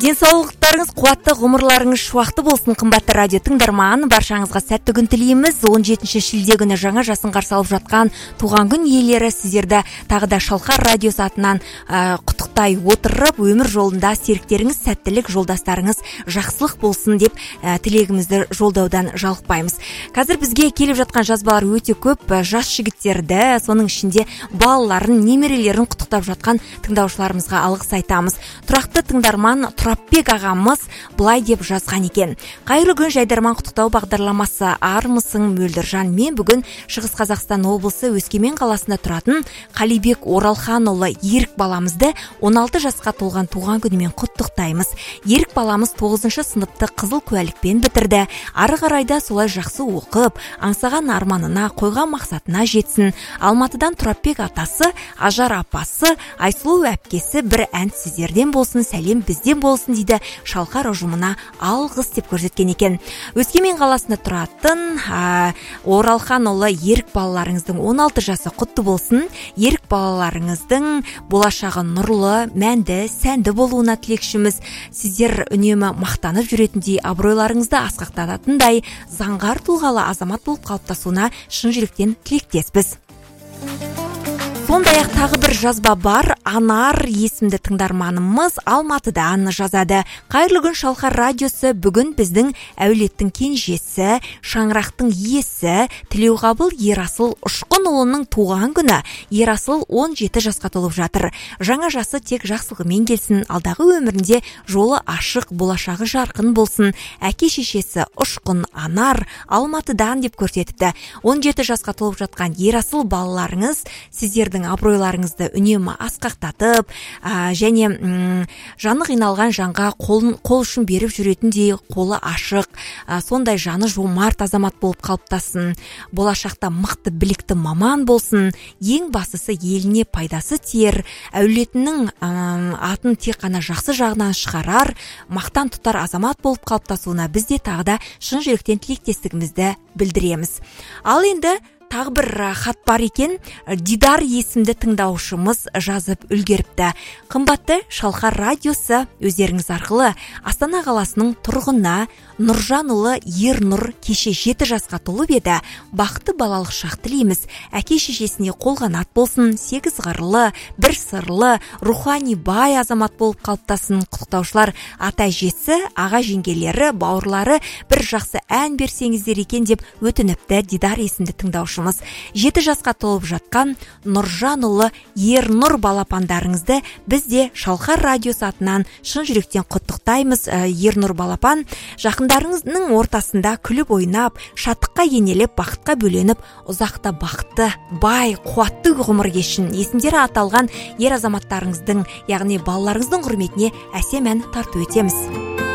Денсаулықтарыңыз қуатты, ғұмырларыңыз шуақты болсын, қымбатты радио тыңдарман. Баршаңызға сәтті күн тілейміз. 17 шілде күні жаңа жасын қарсы алып жатқан туған күн иелері сіздерді тағы да Шалқар радиосы атынан құттықтай отырып, өмір жолында серіктеріңіз сәттілік, жолдастарыңыз жақсылық болсын деп тілегімізді жолдаудан жалықпаймыз. Қазір бізге келіп жатқан жазбалар өте көп. Жас жігіттерді, соның ішінде балаларын, немерелерін құттықтап жатқан тыңдаушыларымызға алғыс айтамыз. Тұрақты тыңдарман Тұрапбек ағамыз былай деп жазған екен: қайырлы күн, жайдарман құттықтау бағдарламасы. Армысың Мөлдіржан? Мен бүгін Шығыс Қазақстан облысы Өскемен қаласында тұратын Қалибек Оралханұлы Ерік баламызды 16 жасқа толған туған күнімен құттықтаймыз. Ерік баламыз 9 сыныпты қызыл куәлікпен бітірді. Ары қарайда солай жақсы оқып, аңсаған арманына, қойған мақсатына жетсін. Алматыдан Тұрапбек атасы, Ажар апасы, Айсұлу әпкесі бір ән сіздерден болсын, сәлем бізден болсын дейді. Шалқар ұжымына алғыс деп көрсеткен екен. Өскемен қаласында тұратын Оралханұлы Ерік балаларыңыздың 16 жасы құтты болсын. Ерік балаларыңыздың болашағы нұрлы, мәнді, сәнді болуына тілекшіміз. Сіздер үнемі мақтанып жүретіндей, абыройларыңызды асқақтататындай заңғар тұлғалы азамат болып қалыптасуына шын жүректен тілектеспіз. Сондай-ақ тағы бір жазба бар. Анар есімді тыңдарманымыз Алматыдан жазады. Қайырлы күн, Шалқар радиосы. Бүгін біздің әулеттің кенжесі, шаңырақтың иесі Тілеуғабыл Ерасыл Ұшқынұлының туған күні. Ерасыл 17 жасқа толып жатыр. Жаңа жасы тек жақсылығымен келсін, алдағы өмірінде жолы ашық, болашағы жарқын болсын. Әке шешесі Ұшқын Анар Алматыдан деп көрсетіпті. 17 жасқа толып жатқан Ерасыл балаларыңыз сіздердің абыройларыңызды үнемі асқақтатып, және жаны қиналған жанға қол ұшын беріп жүретіндей, қолы ашық, сондай жаны жомарт азамат болып қалыптасын. Болашақта мықты, білікті маман болсын. Ең бастысы еліне пайдасы тиер, әулетінің атын тек қана жақсы жағынан шығарар, мақтан тұтар азамат болып қалыптасуына біз де тағы да шын жүректен тілектестігімізді білдіреміз. Ал енді тағы бір хат бар екен. Дидар есімді тыңдаушымыз жазып үлгеріпті. Қымбатты Шалқар радиосы, өздеріңіз арқылы Астана қаласының тұрғынына Нұржанұлы Ернұр кеше 7 жасқа толып еді. Бақытты балалық шақ тілейміз. Әке шешесіне қолғанат болсын, 8 ғырлы, бір сырлы, рухани бай азамат болып қалыптасын. Құттықтаушылар ата әжесі, аға жеңгелері, бауырлары бір жақсы ән берсеңіздер екен деп өтініпті Дидар есімді тыңдаушымыз. 7 жасқа толып жатқан Нұржанұлы Ернұр балапандарыңызды біз де Шалқар радиосы атынан шын жүректен құттықтаймыз. Ернұр балапан жақындарыңыздың ортасында күліп ойнап, шаттыққа енелеп, бақытқа бөленіп, ұзақта бақытты, бай, қуатты ғұмыр кешін. Есімдері аталған ер азаматтарыңыздың, яғни балаларыңыздың құрметіне әсем ән тарту етеміз.